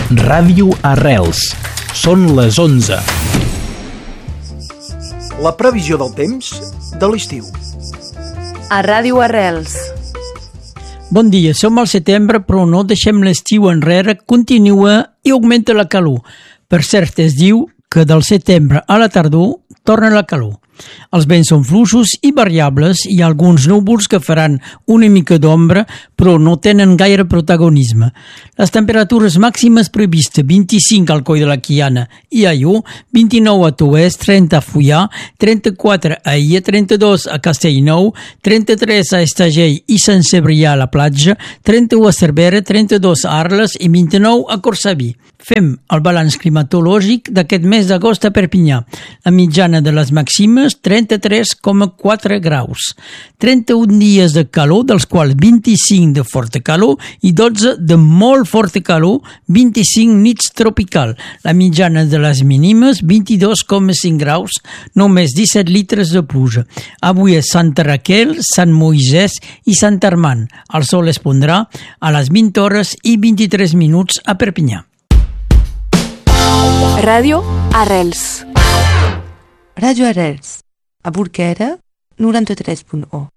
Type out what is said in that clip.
Ràdio Arrels. Són les 11. La previsió del temps de l'estiu. A Ràdio Arrels. Bon dia, som al setembre, però no deixem l'estiu enrere, continua i augmenta la calor. Per cert, es diu que del setembre a la tardor torna la calor. Els vents són fluixos i variables, hi ha alguns núvols que faran una mica d'ombra, però no tenen gaire protagonisme. Les temperatures màximes previstes: 25 al Coll de la Quiana i a Ió, 29 a Toès, 30 a Fullà, 34 a Illa, 32 a Castellnou, 33 a Estagell i Sant Cebrià a la platja, 31 a Cervera, 32 a Arles i 29 a Cortsaví. Fem el balanç climatològic d'aquest mes d'agost a Perpinyà. La mitjana de les màximes, 33,4 graus. 31 dies de calor, dels quals 25 de forta calor i 12 de molt forta calor, 25 nits tropical. La mitjana de les mínimes, 22,5 graus, només 17 litres de pluja. Avui és Santa Raquel, Sant Moisès i Sant Armand. El sol es pondrà a les 20 hores i 23 minuts a Perpinyà. Ràdio Arrels. Ràdio Arrels, a Burquera, 93.1.